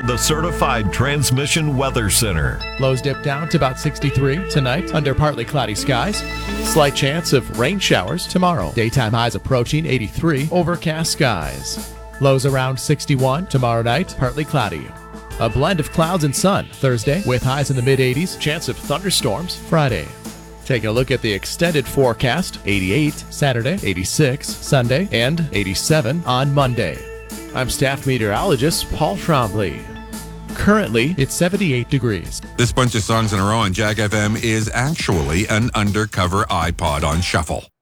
the Certified Transmission Weather Center. Lows dip down to about 63 tonight under partly cloudy skies. Slight chance of rain showers tomorrow. Daytime highs approaching 83, overcast skies. Lows around 61 tomorrow night, partly cloudy. A blend of clouds and sun Thursday with highs in the mid-80s, chance of thunderstorms Friday. Taking a look at the extended forecast, 88 Saturday, 86 Sunday, and 87 on Monday. I'm staff meteorologist Paul Trombley. Currently, it's 78 degrees. This bunch of songs in a row on Jack FM is actually an undercover iPod on shuffle.